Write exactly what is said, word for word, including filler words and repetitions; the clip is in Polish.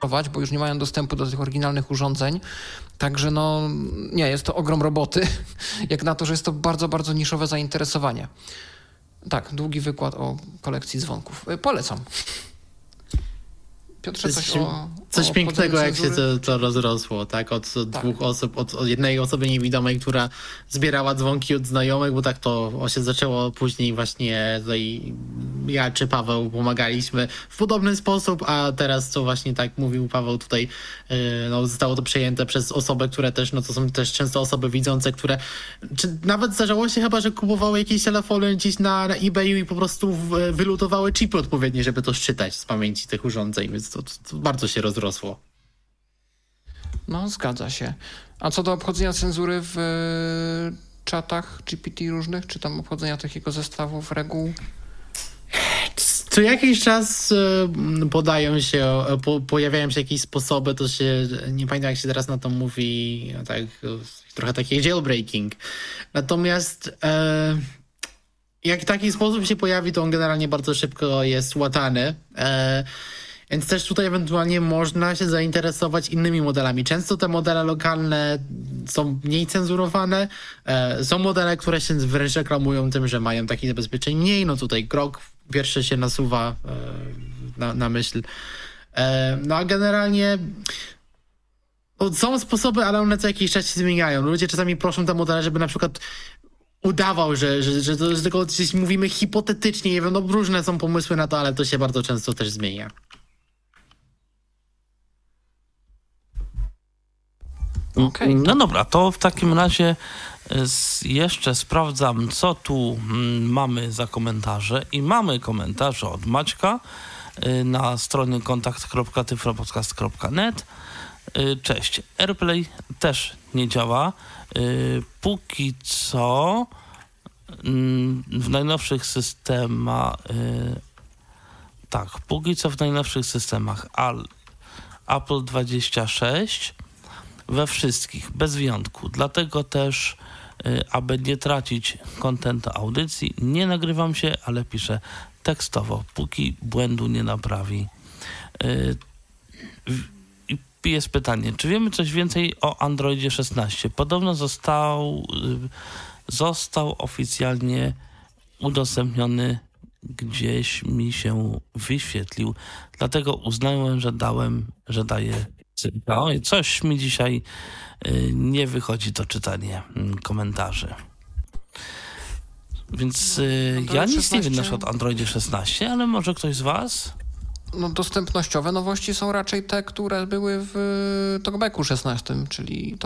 bo już nie mają dostępu do tych oryginalnych urządzeń. Także no nie, jest to ogrom roboty, jak na to, że jest to bardzo, bardzo niszowe zainteresowanie. Tak, długi wykład o kolekcji dzwonków. Polecam. Piotrze, coś Coś, o, coś o pięknego, jak cenzury? się to, to rozrosło, tak? Od, od Tak. dwóch osób, od, od jednej osoby niewidomej, która zbierała dzwonki od znajomych, bo tak to się zaczęło później właśnie tutaj ja czy Paweł pomagaliśmy w podobny sposób, a teraz co właśnie tak mówił Paweł tutaj, yy, no, zostało to przejęte przez osoby, które też, no to są też często osoby widzące, które, czy nawet zdarzało się chyba, że kupowały jakieś telefony gdzieś na, na eBayu i po prostu w, wylutowały chipy odpowiednie, żeby to szczytać z pamięci tych urządzeń, więc to, to bardzo się rozrosło. No, zgadza się. A co do obchodzenia cenzury w y, czatach G P T różnych, czy tam obchodzenia takiego zestawów reguł? Co jakiś czas y, podają się, po, pojawiają się jakieś sposoby, to się, nie pamiętam jak się teraz na to mówi, no tak, trochę taki jailbreaking. Natomiast y, jak taki sposób się pojawi, to on generalnie bardzo szybko jest łatany. Y, Więc też tutaj ewentualnie można się zainteresować innymi modelami. Często te modele lokalne są mniej cenzurowane. E, są modele, które się wręcz reklamują tym, że mają takich zabezpieczeń mniej. No tutaj Grok pierwszy się nasuwa e, na, na myśl. E, no a generalnie no, są sposoby, ale one co jakiś czas się zmieniają. Ludzie czasami proszą te modele, żeby na przykład udawał, że, że, że, to, że tylko gdzieś mówimy hipotetycznie. Nie wiem, no różne są pomysły na to, ale to się bardzo często też zmienia. Okay. No dobra, to w takim razie jeszcze sprawdzam, co tu mamy za komentarze. I mamy komentarze od Maćka na stronie kontakt kropka tyflopodcast kropka net. Cześć. AirPlay też nie działa. Póki co w najnowszych systemach tak, póki co w najnowszych systemach Apple dwadzieścia sześć we wszystkich, bez wyjątku. Dlatego też, y, aby nie tracić kontentu audycji, nie nagrywam się, ale piszę tekstowo, póki błędu nie naprawi. Y, I jest pytanie, czy wiemy coś więcej o Androidzie szesnaście? Podobno został, y, został oficjalnie udostępniony, gdzieś mi się wyświetlił. Dlatego uznałem, że dałem, że daję. No i coś mi dzisiaj y, nie wychodzi to czytanie y, komentarzy. Więc y, ja nic nie wiem nasz od Androidzie szesnaście, ale może ktoś z was? No dostępnościowe nowości są raczej te, które były w TalkBacku szesnastym, czyli to